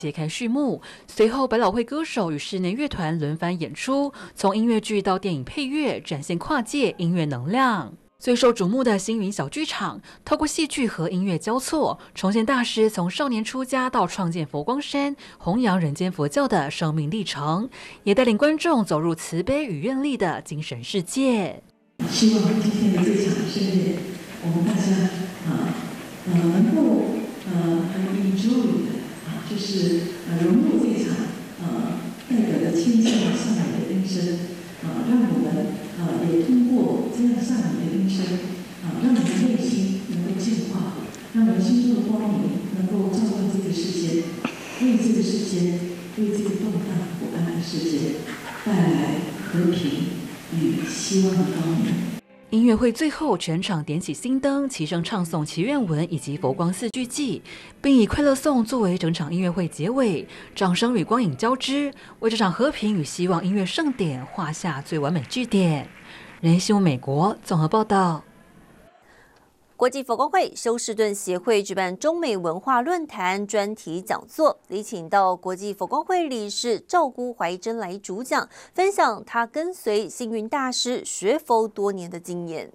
揭开序幕，随后百老汇歌手与室内乐团轮番演出，从音乐剧到电影配乐，展现跨界音乐能量。最受瞩目的星云小剧场，透过戏剧和音乐交错，重现大师从少年出家到创建佛光山、弘扬人间佛教的生命历程，也带领观众走入慈悲与愿力的精神世界。 希望今天的这场盛宴，我们大家能够很 enjoy 的就是融入这场代表着清净善美的音声让我们也通过这样善美的音声让我们内心能够净化，让我们心中的光明能够照亮这个世界，为这个世界，为这个动荡不安的世界带来和平与希望的光明。 音乐会最后，全场点起心灯，齐声唱诵祈愿文以及佛光四句偈，并以快乐颂作为整场音乐会结尾，掌声与光影交织，为这场和平与希望音乐盛典画下最完美句点。人新闻美国综合报道。 国际佛光会休士顿协会举办中美文化论坛专题讲座，礼请到国际佛光会理事赵姑怀珍来主讲，分享他跟随星云大师学佛多年的经验。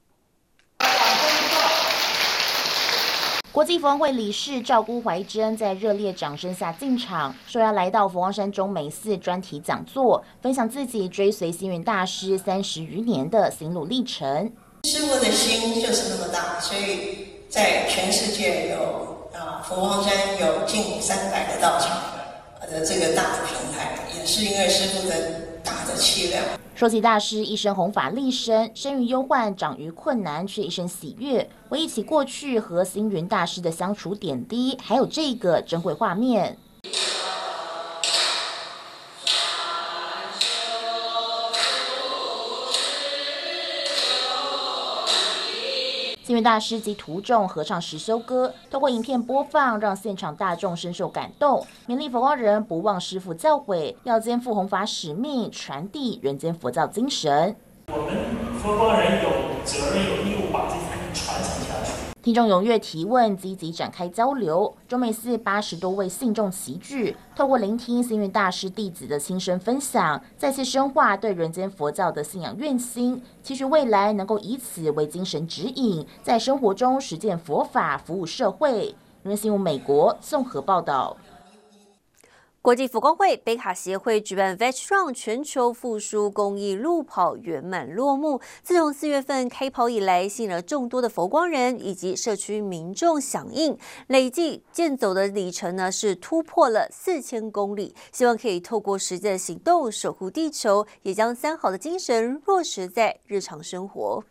国际佛光会理事赵姑怀珍在热烈掌声下进场，受邀来到佛光山中美寺专题讲座，分享自己追随星云大师30余年的心路历程。 师父的心就是那么大，所以在全世界有佛光山有近300个道场的这个大的平台，也是因为师父的大的气量。 说起大师一生弘法立身，生于忧患，长于困难，却一生喜悦。回忆起过去和星云大师的相处点滴，还有这个珍贵画面。星云大师及徒众合唱实修歌，透过影片播放，让现场大众深受感动，勉励佛光人不忘师父教诲，要肩负弘法使命，传递人间佛教精神。 我们佛光人有责任、有义务把这份传承下去。 听众踊跃提问，积极展开交流。中美寺80多位信众齐聚，透过聆听星云大师弟子的亲身分享，再次深化对人间佛教的信仰愿心，期许未来能够以此为精神指引，在生活中实践佛法，服务社会。人新闻美国综合报道。 国际佛光会北卡协会举办 Veg Run 全球复苏公益路跑圆满落幕。自从4月份开跑以来，吸引了众多的佛光人以及社区民众响应，累计健走的里程呢是突破了4000公里。希望可以透过实际的行动守护地球，也将三好的精神落实在日常生活。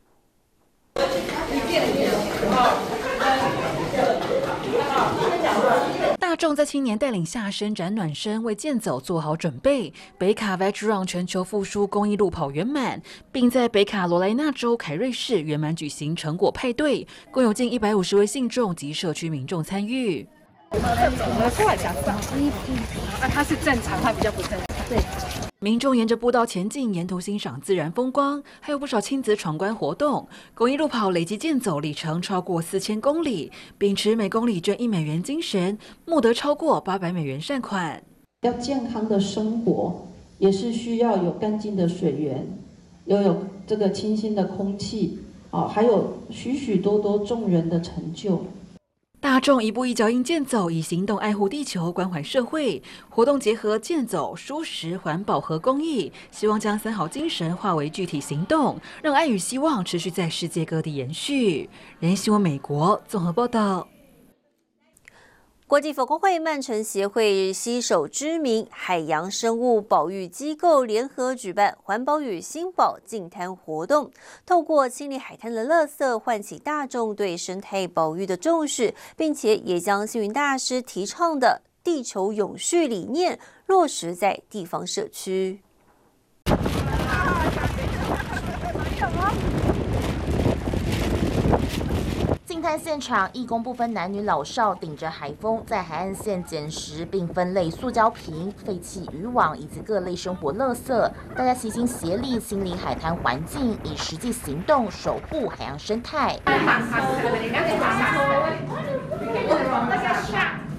大众在青年带领下伸展暖身，为健走做好准备。北卡 Veg Run 全球复苏公益路跑圆满，并在北卡罗来纳州凯瑞市圆满举行成果派对，共有近150位信众及社区民众参与。 它是正常，它比较不正常。对。 民众沿着步道前进，沿途欣赏自然风光，还有不少亲子闯关活动。公益路跑累计健走里程超过4000公里，秉持每公里捐1美元精神，募得超过800美元善款。 要健康的生活，也是需要有干净的水源，要有这个清新的空气，还有许许多多众人的成就。 大众一步一脚印健走，以行动爱护地球，关怀社会。活动结合健走、蔬食、环保和公益，希望将三好精神化为具体行动，让爱与希望持续在世界各地延续。人新闻美国综合报道。 国际佛光会曼城协会携手知名海洋生物保育机构联合举办环保与新保净滩活动，透过清理海滩的垃圾，唤起大众对生态保育的重视，并且也将星云大师提倡的地球永续理念落实在地方社区。 净滩现场，义工不分男女老少，顶着海风，在海岸线捡拾并分类塑胶瓶、废弃渔网以及各类生活垃圾，大家齐心协力清理海滩环境，以实际行动守护海洋生态。